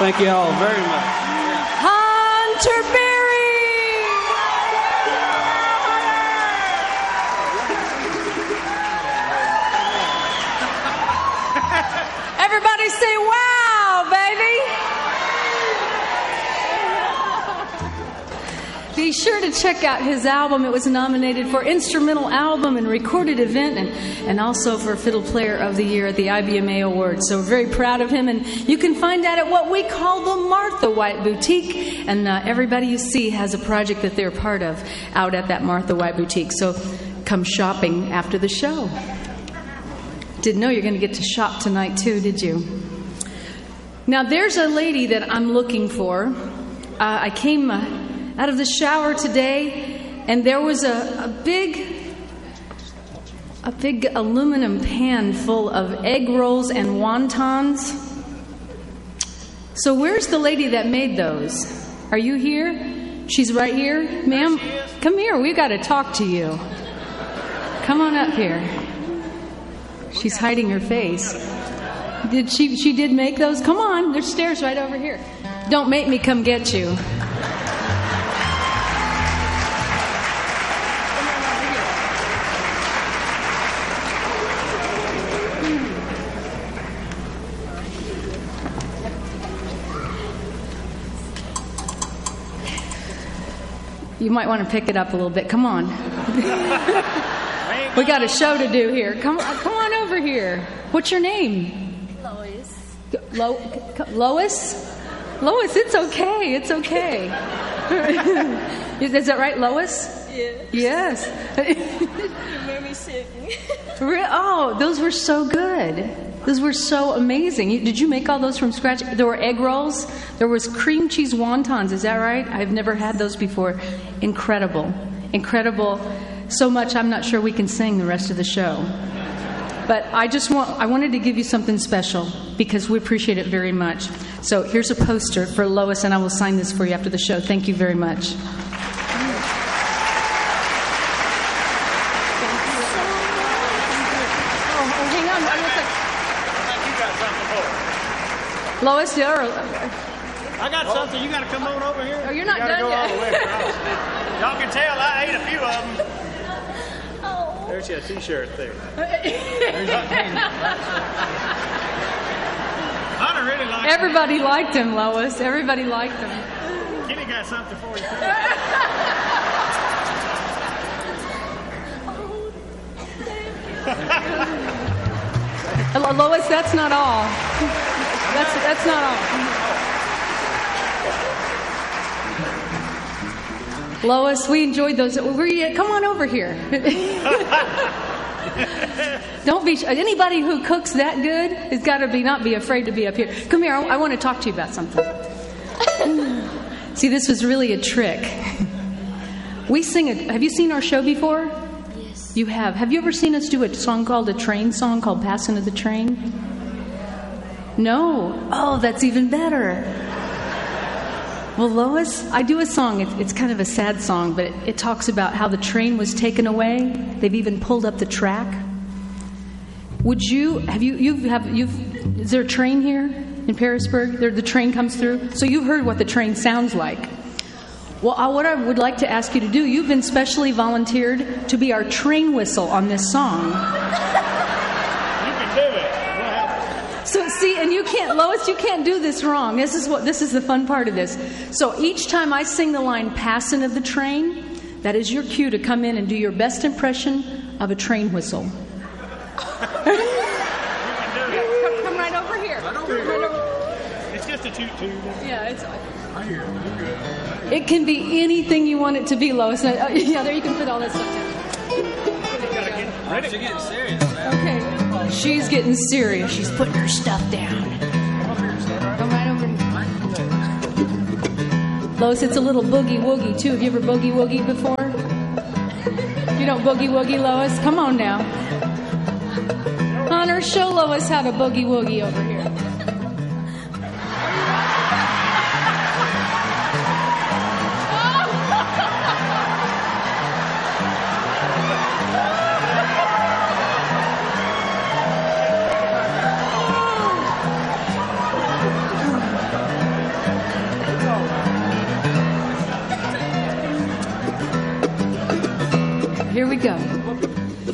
Thank you all very much. Hunter Berry. Everybody say wow, baby. Be sure to check out his album. It was nominated for Instrumental Album and Recorded Event and also for Fiddle Player of the Year at the IBMA Awards. So we're very proud of him. And you can find that at what we call the Martha White Boutique. And everybody you see has a project that they're part of out at that Martha White Boutique. So come shopping after the show. Didn't know you're going to get to shop tonight too, did you? Now there's a lady that I'm looking for. I came out of the shower today, and there was a big aluminum pan full of egg rolls and wontons. So where's the lady that made those? Are you here? She's right here. Ma'am, come here. We've got to talk to you. Come on up here. She's hiding her face. She did make those? Come on. There's stairs right over here. Don't make me come get you. You might want to pick it up a little bit. Come on. We got a show to do here. Come on over here. What's your name? Lois. Lois? Lois, it's okay. It's okay. Is that right, Lois? Yes. Yes. You made me sick. Oh, those were so good. Those were so amazing. Did you make all those from scratch? There were egg rolls. There was cream cheese wontons. Is that right? I've never had those before. Incredible. Incredible. So much I'm not sure we can sing the rest of the show. But I wanted to give you something special because we appreciate it very much. So here's a poster for Lois, and I will sign this for you after the show. Thank you very much. Lois, I got something. You got to come on over here. Oh, you're not done yet. Y'all can tell I ate a few of them. Oh. There's your T-shirt there. Hunter really liked him. Everybody liked him, Lois. Everybody liked him. Kitty got something for you, too. Lois, that's not all. That's not all. Lois, we enjoyed those. Come on over here. Don't be. Anybody who cooks that good has got to not be afraid to be up here. Come here. I want to talk to you about something. See, this was really a trick. We sing it. Have you seen our show before? Yes. You have. Have you ever seen us do a song called a train song called "Passin' of the Train"? No. Oh, that's even better. Well, Lois, I do a song. It's kind of a sad song, but it talks about how the train was taken away. They've even pulled up the track. Would you is there a train here in Parisburg? The train comes through. So you've heard what the train sounds like. Well, what I would like to ask you to do, you've been specially volunteered to be our train whistle on this song. So see, and you can't, Lois, you can't do this wrong. This is the fun part of this. So each time I sing the line "Passin' of the Train," that is your cue to come in and do your best impression of a train whistle. Come right over here. Right over here. It's just a toot-toot. Yeah, it's. I hear it. It can be anything you want it to be, Lois. Yeah, there you can put all that stuff down. She's getting serious. Okay. She's getting serious. She's putting her stuff down. Come right over. Lois, it's a little boogie-woogie, too. Have you ever boogie-woogie before? You don't boogie-woogie, Lois? Come on now. Hunter, show Lois how to boogie-woogie over here. Here we go.